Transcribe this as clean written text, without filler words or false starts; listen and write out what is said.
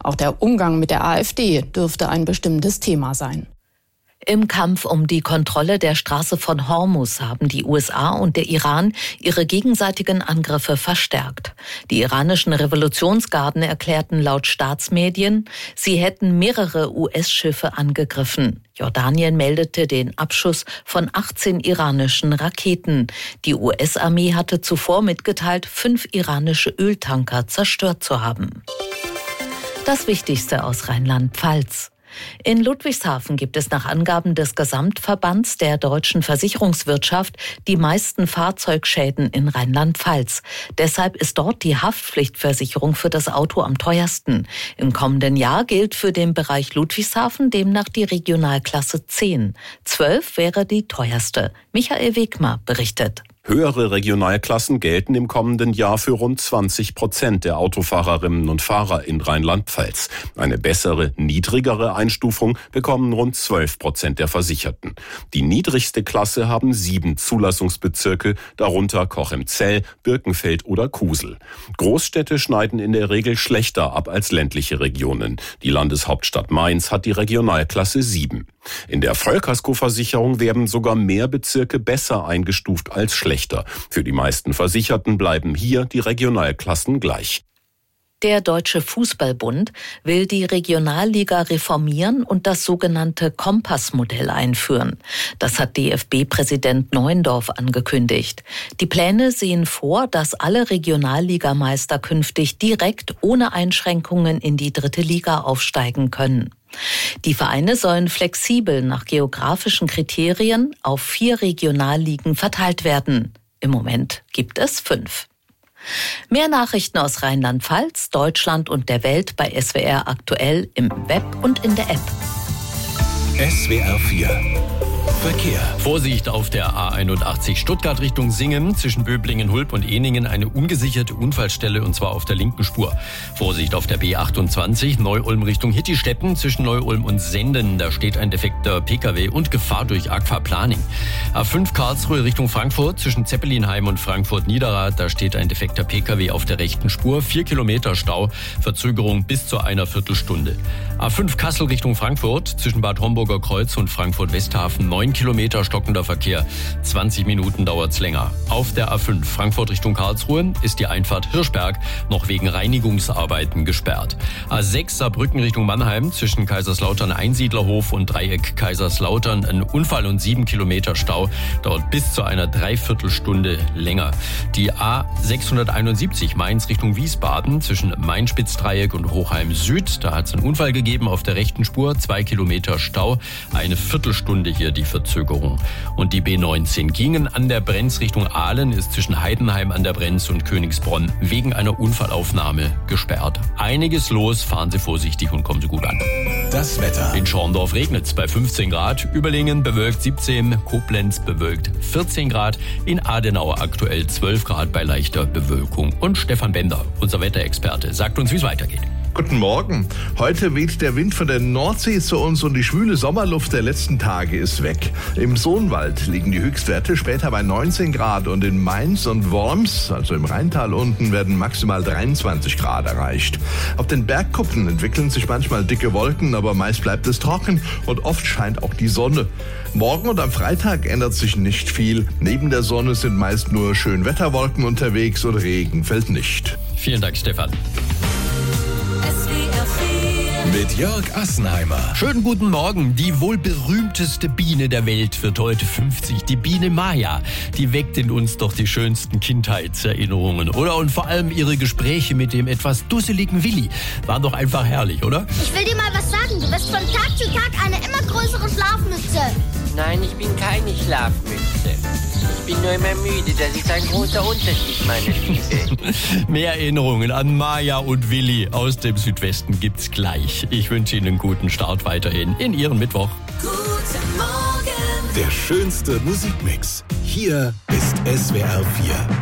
Auch der Umgang mit der AfD dürfte ein bestimmtes Thema sein. Im Kampf um die Kontrolle der Straße von Hormuz haben die USA und der Iran ihre gegenseitigen Angriffe verstärkt. Die iranischen Revolutionsgarden erklärten laut Staatsmedien, sie hätten mehrere US-Schiffe angegriffen. Jordanien meldete den Abschuss von 18 iranischen Raketen. Die US-Armee hatte zuvor mitgeteilt, 5 iranische Öltanker zerstört zu haben. Das Wichtigste aus Rheinland-Pfalz. In Ludwigshafen gibt es nach Angaben des Gesamtverbands der deutschen Versicherungswirtschaft die meisten Fahrzeugschäden in Rheinland-Pfalz. Deshalb ist dort die Haftpflichtversicherung für das Auto am teuersten. Im kommenden Jahr gilt für den Bereich Ludwigshafen demnach die Regionalklasse 10. 12 wäre die teuerste. Michael Wegmar berichtet. Höhere Regionalklassen gelten im kommenden Jahr für rund 20% der Autofahrerinnen und Fahrer in Rheinland-Pfalz. Eine bessere, niedrigere Einstufung bekommen rund 12% der Versicherten. Die niedrigste Klasse haben 7 Zulassungsbezirke, darunter Cochem-Zell, Birkenfeld oder Kusel. Großstädte schneiden in der Regel schlechter ab als ländliche Regionen. Die Landeshauptstadt Mainz hat die Regionalklasse 7. In der Vollkaskoversicherung werden sogar mehr Bezirke besser eingestuft als schlechter. Für die meisten Versicherten bleiben hier die Regionalklassen gleich. Der Deutsche Fußballbund will die Regionalliga reformieren und das sogenannte Kompassmodell einführen. Das hat DFB-Präsident Neuendorf angekündigt. Die Pläne sehen vor, dass alle Regionalligameister künftig direkt ohne Einschränkungen in die 3. Liga aufsteigen können. Die Vereine sollen flexibel nach geografischen Kriterien auf 4 Regionalligen verteilt werden. Im Moment gibt es 5. Mehr Nachrichten aus Rheinland-Pfalz, Deutschland und der Welt bei SWR aktuell im Web und in der App. SWR 4 Verkehr. Vorsicht auf der A81 Stuttgart Richtung Singen. Zwischen Böblingen, Hulb und Eningen eine ungesicherte Unfallstelle und zwar auf der linken Spur. Vorsicht auf der B28 Neu-Ulm Richtung Hittistetten. Zwischen Neu-Ulm und Senden, da steht ein defekter Pkw und Gefahr durch Aquaplaning. A5 Karlsruhe Richtung Frankfurt. Zwischen Zeppelinheim und Frankfurt-Niederrad, da steht ein defekter Pkw auf der rechten Spur. 4 Kilometer Stau, Verzögerung bis zu einer Viertelstunde. A5 Kassel Richtung Frankfurt. Zwischen Bad Homburger Kreuz und Frankfurt-Westhafen 9 Kilometer stockender Verkehr. 20 Minuten dauert's länger. Auf der A5 Frankfurt Richtung Karlsruhe ist die Einfahrt Hirschberg noch wegen Reinigungsarbeiten gesperrt. A6 Saarbrücken Richtung Mannheim zwischen Kaiserslautern Einsiedlerhof und Dreieck Kaiserslautern ein Unfall und 7 Kilometer Stau. Dauert bis zu einer Dreiviertelstunde länger. Die A671 Mainz Richtung Wiesbaden zwischen Main-Spitz-Dreieck und Hochheim Süd. Da hat es einen Unfall gegeben auf der rechten Spur. 2 Kilometer Stau. Eine Viertelstunde hier die Verzögerung. Und die B19 Gingen an der Brenz Richtung Aalen ist zwischen Heidenheim an der Brenz und Königsbronn wegen einer Unfallaufnahme gesperrt. Einiges los, fahren Sie vorsichtig und kommen Sie gut an. Das Wetter. In Schorndorf regnet es bei 15 Grad, Überlingen bewölkt 17, Koblenz bewölkt 14 Grad, in Adenau aktuell 12 Grad bei leichter Bewölkung. Und Stefan Bender, unser Wetterexperte, sagt uns, wie es weitergeht. Guten Morgen. Heute weht der Wind von der Nordsee zu uns und die schwüle Sommerluft der letzten Tage ist weg. Im Sohnwald liegen die Höchstwerte später bei 19 Grad und in Mainz und Worms, also im Rheintal unten, werden maximal 23 Grad erreicht. Auf den Bergkuppen entwickeln sich manchmal dicke Wolken, aber meist bleibt es trocken und oft scheint auch die Sonne. Morgen und am Freitag ändert sich nicht viel. Neben der Sonne sind meist nur Schönwetterwolken unterwegs und Regen fällt nicht. Vielen Dank, Stefan. Mit Jörg Assenheimer. Schönen guten Morgen. Die wohl berühmteste Biene der Welt wird heute 50. Die Biene Maya. Die weckt in uns doch die schönsten Kindheitserinnerungen, oder? Und vor allem ihre Gespräche mit dem etwas dusseligen Willi. Waren doch einfach herrlich, oder? Ich will dir mal was sagen. Du bist von Tag zu Tag eine immer größere Schlafmütze. Nein, ich bin keine Schlafmütze. Ich bin nur immer müde. Das ist ein großer Unterschied, meine Liebe. Mehr Erinnerungen an Maya und Willi aus dem Südwesten gibt's gleich. Ich wünsche Ihnen einen guten Start weiterhin in Ihren Mittwoch. Guten Morgen. Der schönste Musikmix. Hier ist SWR 4.